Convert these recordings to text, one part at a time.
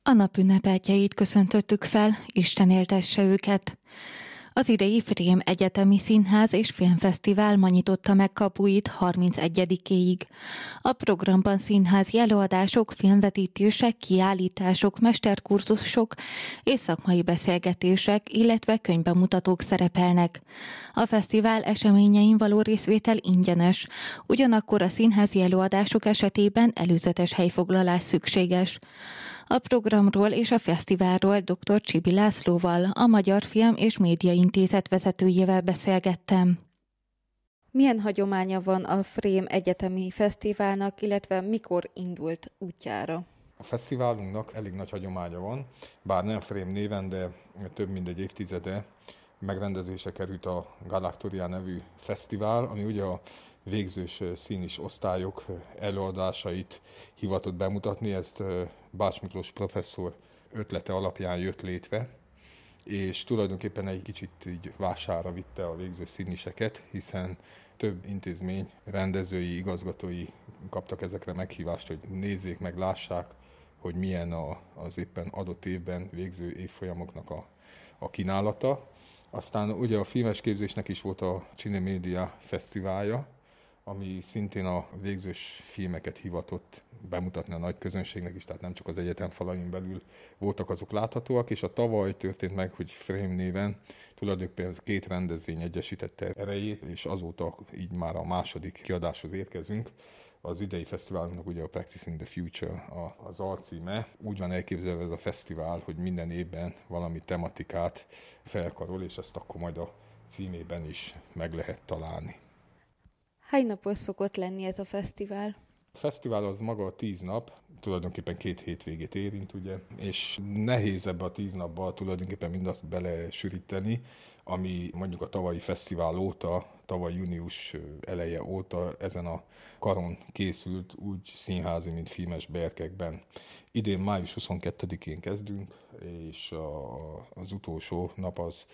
A nap ünnepeltjeit köszöntöttük fel, Isten éltesse őket. Az idei Frém Egyetemi Színház és Filmfesztivál ma nyitotta meg kapuit 31-éig. A programban színházi előadások, filmvetítések, kiállítások, mesterkurzusok és szakmai beszélgetések, illetve könyvbemutatók szerepelnek. A fesztivál eseményein való részvétel ingyenes, ugyanakkor a színházi előadások esetében előzetes helyfoglalás szükséges. A programról és a fesztiválról dr. Csibi Lászlóval, a Magyar Film és Média Intézet vezetőjével beszélgettem. Milyen hagyománya van a Frém Egyetemi Fesztiválnak, illetve mikor indult útjára? A fesztiválunknak elég nagy hagyománya van, bár nem Frém néven, de több mint egy évtizede megrendezésre került a Galaktoria nevű fesztivál, ami ugye a végzős színis osztályok előadásait hivatott bemutatni. Ezt Bács Miklós professzor ötlete alapján jött létre, és tulajdonképpen egy kicsit így vására vitte a végzős színiseket, hiszen több intézmény rendezői, igazgatói kaptak ezekre meghívást, hogy nézzék meg, lássák, hogy milyen az éppen adott évben végző évfolyamoknak a kínálata. Aztán ugye a filmes képzésnek is volt a Cinemedia Fesztiválja, ami szintén a végzős filmeket hivatott bemutatni a nagy közönségnek is, tehát nem csak az egyetem falain belül voltak azok láthatóak, és a tavaly történt meg, hogy Frém néven tulajdonképpen ez 2 rendezvény egyesítette erejét, és azóta így már a második kiadáshoz érkezünk. Az idei fesztiválunknak ugye a Practice in the Future az alcíme. Úgy van elképzelve ez a fesztivál, hogy minden évben valami tematikát felkarol, és ezt akkor majd a címében is meg lehet találni. Hány napos szokott lenni ez a fesztivál? A fesztivál az maga a 10 nap, tulajdonképpen 2 hétvégét érint, ugye, és nehéz ebbe a 10 napba tulajdonképpen mindazt belesűríteni, ami mondjuk a tavalyi fesztivál óta, tavaly június eleje óta ezen a karon készült úgy színházi, mint filmes berkekben. Idén május 22-én kezdünk, és az utolsó nap az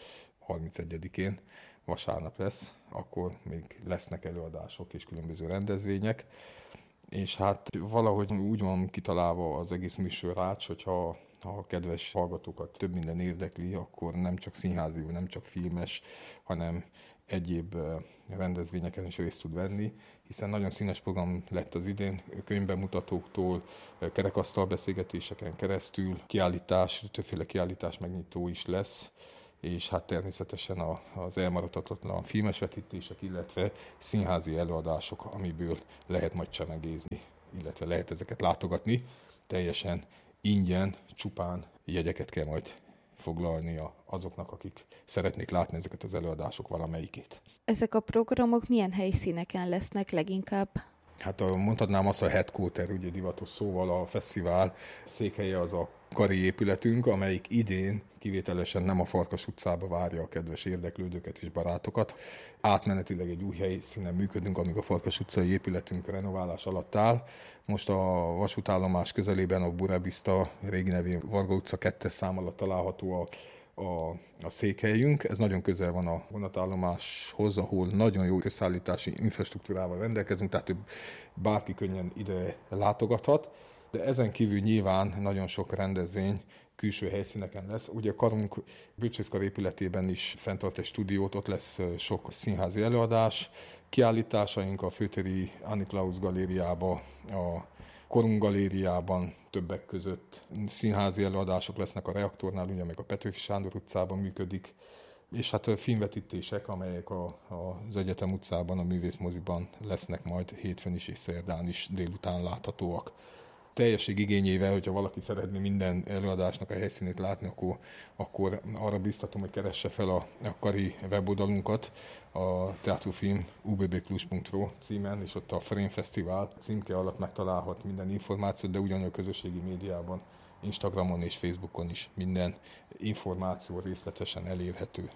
31-én vasárnap lesz, akkor még lesznek előadások és különböző rendezvények, és hát valahogy úgy van kitalálva az egész műsorrács, hogyha a kedves hallgatókat több minden érdekli, akkor nem csak színházi, nem csak filmes, hanem egyéb rendezvényeken is részt tud venni, hiszen nagyon színes program lett az idén, könyvbemutatóktól, kerekasztal beszélgetéseken keresztül, kiállítás, többféle kiállítás megnyitó is lesz, és hát természetesen az elmaradhatatlan filmes vetítések, illetve színházi előadások, amiből lehet majd csemegézni, illetve lehet ezeket látogatni. Teljesen ingyen, csupán jegyeket kell majd foglalnia azoknak, akik szeretnék látni ezeket az előadások valamelyikét. Ezek a programok milyen helyszíneken lesznek leginkább? Hát mondhatnám azt, hogy a headquarter, ugye divatos szóval a fesztivál székhelye az a kari épületünk, amelyik idén kivételesen nem a Farkas utcába várja a kedves érdeklődőket és barátokat. Átmenetileg egy új helyszínen működünk, amíg a Farkas utcai épületünk renoválás alatt áll. Most a vasútállomás közelében a Burebista, régi nevén Varga utca 2-es szám alatt található a székhelyünk. Ez nagyon közel van a vonatállomáshoz, ahol nagyon jó összeállítási infrastruktúrával rendelkezünk, tehát bárki könnyen ide látogathat. De ezen kívül nyilván nagyon sok rendezvény külső helyszíneken lesz. Ugye a karunk Bölcsészkar épületében is fenntart egy stúdiót, ott lesz sok színházi előadás, kiállításaink a Főtéri Annie Klaus galériába, a Korunk galériában többek között színházi előadások lesznek a Reaktornál, ugye meg a Petőfi Sándor utcában működik, és hát filmvetítések, amelyek az Egyetem utcában, a Művészmoziban lesznek majd hétfőn is és szerdán is délután láthatóak. Teljesség igényével, hogyha valaki szeretné minden előadásnak a helyszínét látni, akkor arra biztatom, hogy keresse fel a kari weboldalunkat, a Teatrofilm ubbklus.ro címen, és ott a Frém Fesztivál címke alatt megtalálhat minden információt, de ugyanúgy a közösségi médiában, Instagramon és Facebookon is minden információ részletesen elérhető.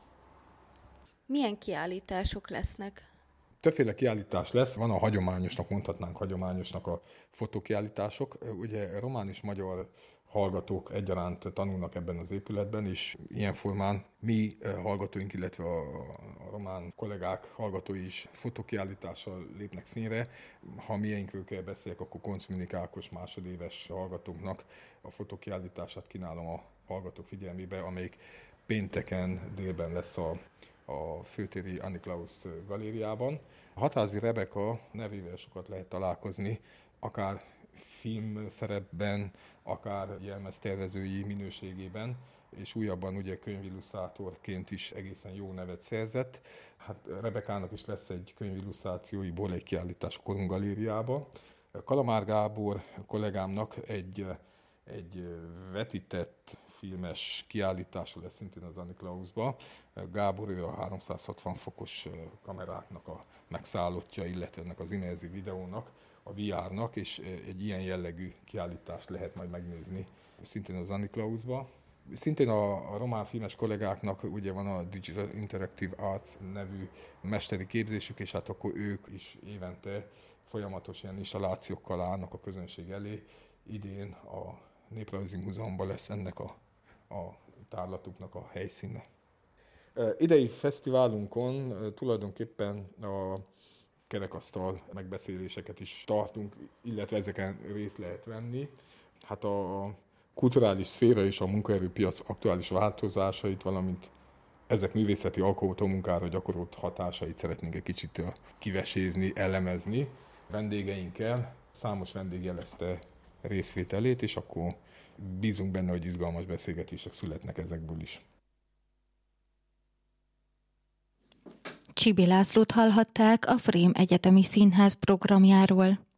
Milyen kiállítások lesznek? Többféle kiállítás lesz, van a hagyományosnak, mondhatnánk hagyományosnak a fotókiállítások. Ugye román és magyar hallgatók egyaránt tanulnak ebben az épületben, és ilyen formán mi hallgatóink, illetve a román kollégák hallgatói is fotokiállítással lépnek színre. Ha mieinkről kell beszéljek, akkor Koncz Ákos másodéves hallgatónknak a fotokiállítását kínálom a hallgatók figyelmébe, amelyik pénteken délben lesz a főtéri Annie Klaus galériában. Hatházi Rebeka nevével sokat lehet találkozni, akár filmszerepben, akár jelmeztervezői minőségében, és újabban ugye könyvillusztrátorként is egészen jó nevet szerzett. Hát Rebekának is lesz egy könyvillusztrációiból egy kiállítás a Korun galériában. Kalamár Gábor kollégámnak egy vetített filmes kiállítása lesz szintén az Annie Klausba. Gábor ő a 360 fokos kameráknak a megszállottja, illetve ennek az imerzi videónak, a VR-nak, és egy ilyen jellegű kiállítást lehet majd megnézni szintén az Annie Klausba. Szintén a román filmes kollégáknak ugye van a Digital Interactive Arts nevű mesteri képzésük, és hát akkor ők is évente folyamatos ilyen installációkkal állnak a közönség elé. Idén a Néprajzi Múzeumban lesz ennek a tárlatuknak a helyszíne. Idei fesztiválunkon tulajdonképpen a kerekasztal megbeszéléseket is tartunk, illetve ezeken részt lehet venni. Hát a kulturális szféra és a munkaerőpiac aktuális változásait, valamint ezek művészeti alkotómunkára gyakorolt hatásait szeretnénk egy kicsit kivesézni, elemezni. Vendégeinkkel számos vendég jelezte részvételét, és akkor bízunk benne, hogy izgalmas beszélgetések születnek ezekből is. Csibi Lászlót hallhatták a Frame Egyetemi Színház programjáról.